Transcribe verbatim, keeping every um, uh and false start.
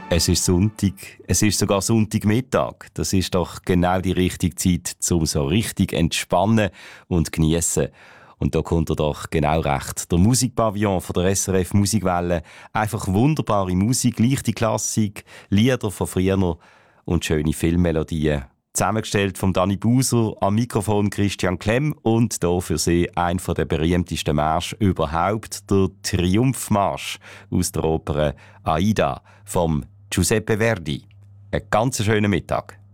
Es ist Sonntag, es ist sogar Sonntagmittag. Das ist doch genau die richtige Zeit, um so richtig entspannen und geniessen. Und da kommt er doch genau recht. Der Musikpavillon von der S R F Musikwelle. Einfach wunderbare Musik, leichte Klassik, Lieder von früher und schöne Filmmelodien. Zusammengestellt von Dani Buser, am Mikrofon Christian Klemm und hier für Sie einer der berühmtesten Märsche überhaupt, der Triumphmarsch aus der Oper Aida vom Giuseppe Verdi. Einen ganz schönen Mittag.